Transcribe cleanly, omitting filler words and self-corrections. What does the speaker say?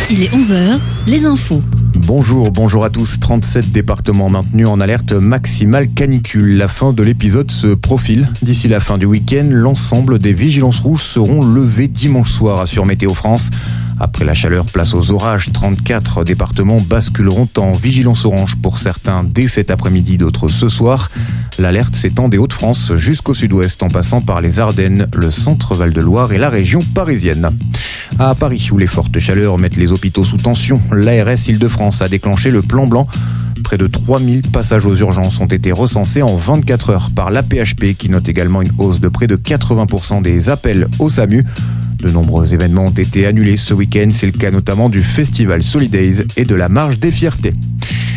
Il est 11h, les infos. Bonjour à tous. 37 départements maintenus en alerte maximale canicule. La fin de l'épisode se profile. D'ici la fin du week-end, l'ensemble des vigilances rouges seront levées dimanche soir, assure Météo France. Après la chaleur, place aux orages. 34 départements basculeront en vigilance orange pour certains dès cet après-midi, d'autres ce soir. L'alerte s'étend des Hauts-de-France jusqu'au sud-ouest en passant par les Ardennes, le centre Val-de-Loire et la région parisienne. À Paris, où les fortes chaleurs mettent les hôpitaux sous tension, l'ARS Île-de-France a déclenché le plan blanc. Près de 3000 passages aux urgences ont été recensés en 24 heures par l'AP-HP qui note également une hausse de près de 80% des appels au SAMU. De nombreux événements ont été annulés ce week-end, c'est le cas notamment du Festival Solidays et de la Marche des Fiertés.